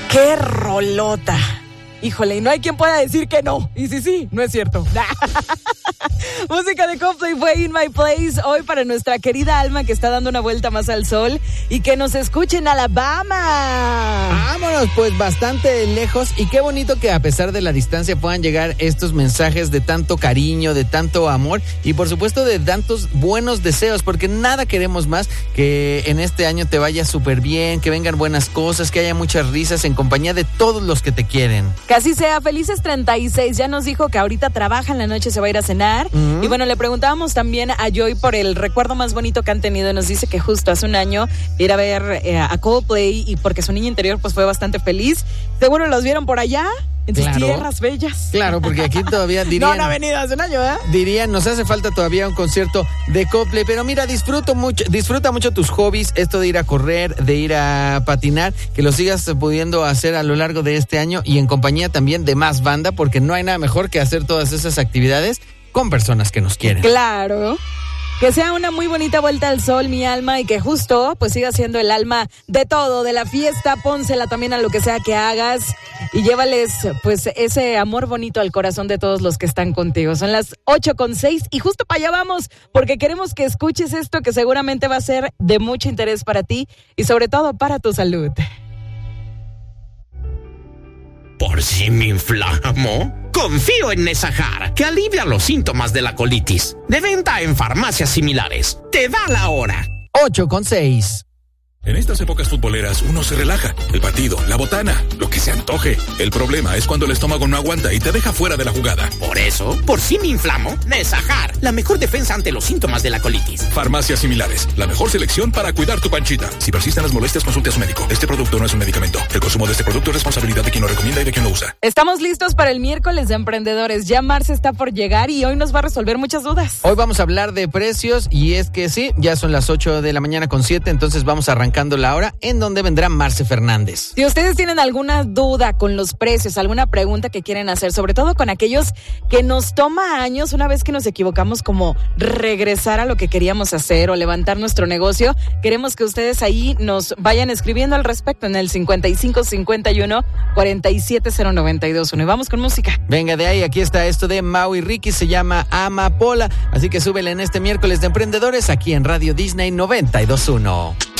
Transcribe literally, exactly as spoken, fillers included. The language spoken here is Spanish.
¡Qué rolota! Híjole, y no hay quien pueda decir que no. Y sí, sí, no es cierto. Música de Coldplay fue In My Place hoy para nuestra querida Alma que está dando una vuelta más al sol y que nos escuche en Alabama. Vámonos, pues bastante lejos y qué bonito que a pesar de la distancia puedan llegar estos mensajes de tanto cariño, de tanto amor y por supuesto de tantos buenos deseos, porque nada queremos más que en este año te vaya súper bien, que vengan buenas cosas, que haya muchas risas en compañía de todos los que te quieren. Que así sea. Felices treinta y seis. Ya nos dijo que ahorita trabaja, en la noche se va a ir a cenar. Uh-huh. Y bueno, le preguntábamos también a Joy por el recuerdo más bonito que han tenido. Nos dice que justo hace un año ir a ver eh, a Coldplay y porque su niña interior pues fue bastante feliz. Seguro los vieron por allá. En tus claro, tierras bellas. Claro, porque aquí todavía dirían... No, no ha venido hace un año, ¿eh? Dirían, nos hace falta todavía un concierto de Coldplay, pero mira, disfruto mucho, disfruta mucho tus hobbies, esto de ir a correr, de ir a patinar, que lo sigas pudiendo hacer a lo largo de este año y en compañía también de más banda, porque no hay nada mejor que hacer todas esas actividades con personas que nos quieren. Claro. Que sea una muy bonita vuelta al sol, mi alma, y que justo pues siga siendo el alma de todo, de la fiesta. Pónsela también a lo que sea que hagas y llévales pues ese amor bonito al corazón de todos los que están contigo. Son las ocho con seis y justo para allá vamos, porque queremos que escuches esto que seguramente va a ser de mucho interés para ti y sobre todo para tu salud. ¿Por si me inflamo? Confío en Nesajar, que alivia los síntomas de la colitis. De venta en farmacias similares. Te da la hora. ocho con seis. En estas épocas futboleras uno se relaja. El partido, la botana, lo que se antoje. El problema es cuando el estómago no aguanta y te deja fuera de la jugada. Por eso, por si me inflamo, Nesajar, la mejor defensa ante los síntomas de la colitis. Farmacias similares, la mejor selección para cuidar tu panchita. Si persisten las molestias, consulte a su médico. Este producto no es un medicamento. El consumo de este producto es responsabilidad de quien lo recomienda y de quien lo usa. Estamos listos para el miércoles de emprendedores. Ya Marce está por llegar y hoy nos va a resolver muchas dudas. Hoy vamos a hablar de precios y es que sí, ya son las ocho de la mañana con siete, entonces vamos arrancando la hora en donde vendrá Marce Fernández. Si ustedes tienen alguna duda con los precios, alguna pregunta que quieren hacer, sobre todo con aquellos que nos toma años una vez que nos equivocamos como regresar a lo que queríamos hacer o levantar nuestro negocio, queremos que ustedes ahí nos vayan escribiendo al respecto en el cincuenta y cinco cincuenta y uno cuarenta y siete cero noventa y dos uno. Y vamos con música. Venga de ahí, aquí está esto de Mau y Ricky, se llama Amapola, así que súbele en este miércoles de emprendedores aquí en Radio Disney noventa y dos punto uno.